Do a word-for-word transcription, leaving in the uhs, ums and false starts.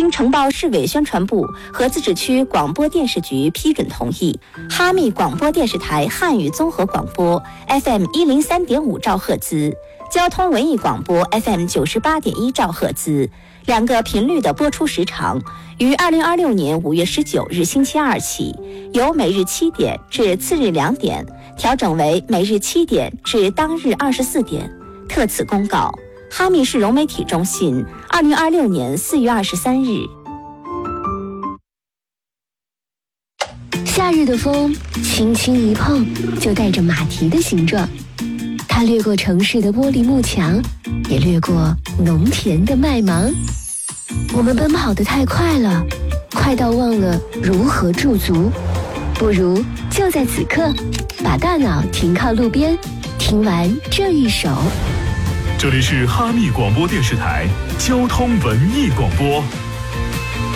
经承包市委宣传部和自治区广播电视局批准同意，哈密广播电视台汉语综合广播 F M 一零三点五兆赫兹，交通文艺广播 F M 九十八点一兆赫兹两个频率的播出时长，于二零二六年五月十九日星期二起，由每日七点至次日两点调整为每日七点至当日二十四点。特此公告，哈密市融媒体中心，二零二六年四月二十三日。 夏日的风轻轻一碰，就带着马蹄的形状。它掠过城市的玻璃幕墙，也掠过农田的麦芒。我们奔跑得太快了，快到忘了如何驻足。不如就在此刻，把大脑停靠路边，听完这一首。 这里是哈密广播电视台交通文艺广播。